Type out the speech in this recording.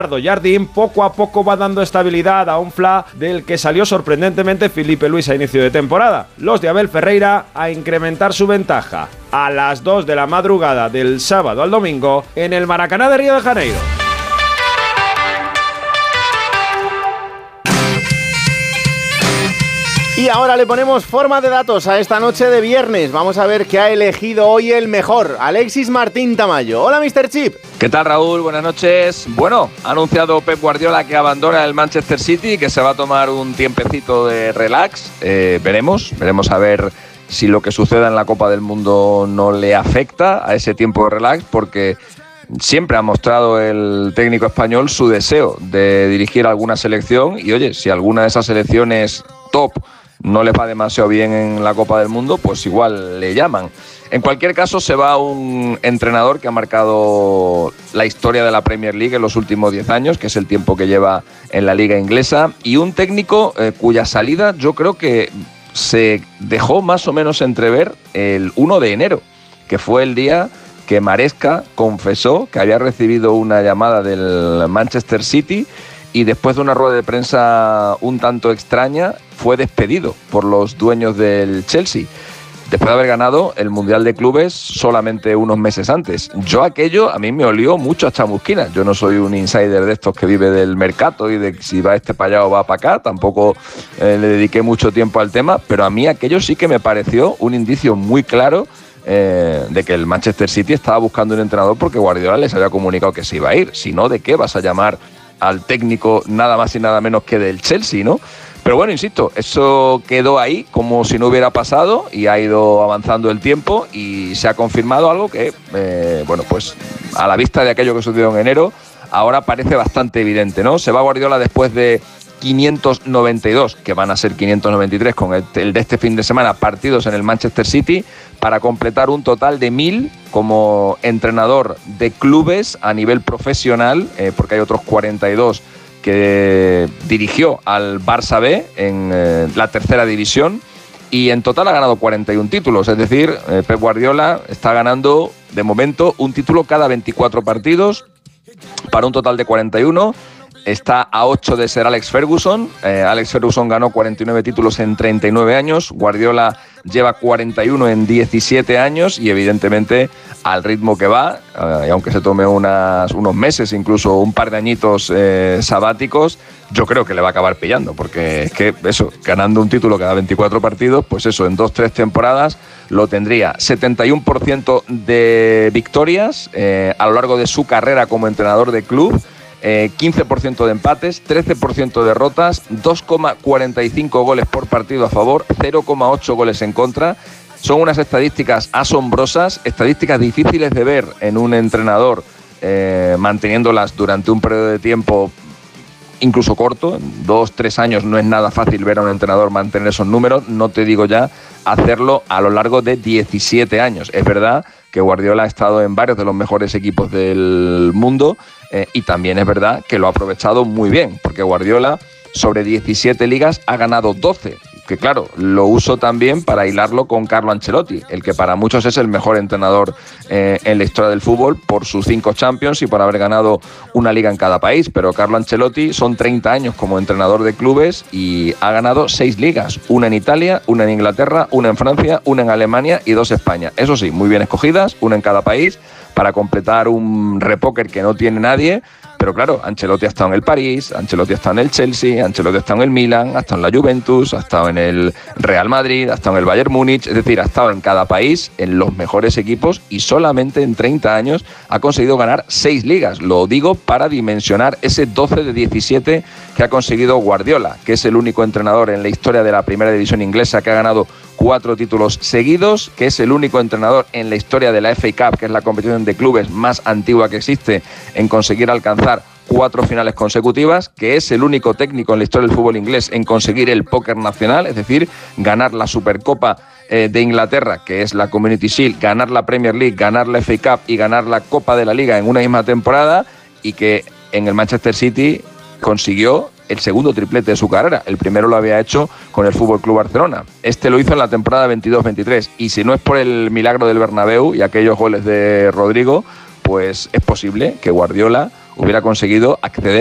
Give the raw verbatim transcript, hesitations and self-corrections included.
Jardín poco a poco va dando estabilidad a un Fla del que salió sorprendentemente Filipe Luis a inicio de temporada. Los de Abel Ferreira a incrementar su ventaja a las dos de la madrugada del sábado al domingo en el Maracaná de Río de Janeiro. Y ahora le ponemos forma de datos a esta noche de viernes. Vamos a ver qué ha elegido hoy el mejor, Alexis Martín Tamayo. Hola, mister Chip. ¿Qué tal, Raúl? Buenas noches. Bueno, ha anunciado Pep Guardiola que abandona el Manchester City, que se va a tomar un tiempecito de relax. Eh, veremos, veremos a ver si lo que suceda en la Copa del Mundo no le afecta a ese tiempo de relax, porque siempre ha mostrado el técnico español su deseo de dirigir alguna selección y, oye, si alguna de esas selecciones top no les va demasiado bien en la Copa del Mundo, pues igual le llaman. En cualquier caso, se va un entrenador que ha marcado la historia de la Premier League en los últimos diez años, que es el tiempo que lleva en la liga inglesa, y un técnico eh, cuya salida yo creo que se dejó más o menos entrever el uno de enero, que fue el día que Maresca confesó que había recibido una llamada del Manchester City y después de una rueda de prensa un tanto extraña fue despedido por los dueños del Chelsea, después de haber ganado el Mundial de Clubes solamente unos meses antes. Yo aquello a mí me olió mucho a chamusquina. Yo no soy un insider de estos que vive del mercado y de si va este para allá o va para acá, tampoco eh, le dediqué mucho tiempo al tema, pero a mí aquello sí que me pareció un indicio muy claro Eh, de que el Manchester City estaba buscando un entrenador porque Guardiola les había comunicado que se iba a ir. Si no, ¿de qué vas a llamar al técnico nada más y nada menos que del Chelsea, ¿no? Pero bueno, insisto, eso quedó ahí como si no hubiera pasado y ha ido avanzando el tiempo y se ha confirmado algo que, eh, bueno, pues a la vista de aquello que sucedió en enero, ahora parece bastante evidente, ¿no? Se va Guardiola después de quinientos noventa y dos, que van a ser quinientos noventa y tres con el, el de este fin de semana, partidos en el Manchester City, para completar un total de mil como entrenador de clubes a nivel profesional, eh, porque hay otros cuarenta y dos que dirigió al Barça B en eh, la tercera división, y en total ha ganado cuarenta y un títulos, es decir, eh, Pep Guardiola está ganando de momento un título cada veinticuatro partidos, para un total de cuarenta y uno. Está a ocho de ser Alex Ferguson. Eh, Alex Ferguson ganó cuarenta y nueve títulos en treinta y nueve años. Guardiola lleva cuarenta y uno en diecisiete años y evidentemente al ritmo que va, eh, y aunque se tome unas, unos meses, incluso un par de añitos eh, sabáticos, yo creo que le va a acabar pillando, porque es que eso, ganando un título cada veinticuatro partidos, pues eso, en dos, tres temporadas lo tendría. setenta y uno por ciento de victorias eh, a lo largo de su carrera como entrenador de club. Eh, quince por ciento de empates, trece por ciento de derrotas, dos coma cuarenta y cinco goles por partido a favor, cero coma ocho goles en contra. Son unas estadísticas asombrosas, estadísticas difíciles de ver en un entrenador, eh, manteniéndolas durante un periodo de tiempo incluso corto. Dos, tres años no es nada fácil ver a un entrenador mantener esos números, no te digo ya hacerlo a lo largo de diecisiete años. Es verdad que Guardiola ha estado en varios de los mejores equipos del mundo, eh, y también es verdad que lo ha aprovechado muy bien, porque Guardiola sobre diecisiete ligas ha ganado doce, que claro, lo uso también para hilarlo con Carlo Ancelotti, el que para muchos es el mejor entrenador eh, en la historia del fútbol por sus cinco Champions y por haber ganado una liga en cada país, pero Carlo Ancelotti son treinta años como entrenador de clubes y ha ganado seis ligas, una en Italia, una en Inglaterra, una en Francia, una en Alemania y dos en España. Eso sí, muy bien escogidas, una en cada país, para completar un repóquer que no tiene nadie. Pero claro, Ancelotti ha estado en el París, Ancelotti ha estado en el Chelsea, Ancelotti ha estado en el Milan, ha estado en la Juventus, ha estado en el Real Madrid, ha estado en el Bayern Múnich, es decir, ha estado en cada país, en los mejores equipos, y solamente en treinta años ha conseguido ganar seis ligas. Lo digo para dimensionar ese doce de diecisiete que ha conseguido Guardiola, que es el único entrenador en la historia de la primera división inglesa que ha ganado cuatro títulos seguidos, que es el único entrenador en la historia de la F A Cup, que es la competición de clubes más antigua que existe, en conseguir alcanzar cuatro finales consecutivas, que es el único técnico en la historia del fútbol inglés en conseguir el póker nacional, es decir, ganar la Supercopa eh, de Inglaterra, que es la Community Shield, ganar la Premier League, ganar la F A Cup y ganar la Copa de la Liga en una misma temporada, y que en el Manchester City consiguió el segundo triplete de su carrera. El primero lo había hecho con el F C Barcelona. Este lo hizo en la temporada veintidós veintitrés. Y si no es por el milagro del Bernabéu y aquellos goles de Rodrigo, pues es posible que Guardiola hubiera conseguido acceder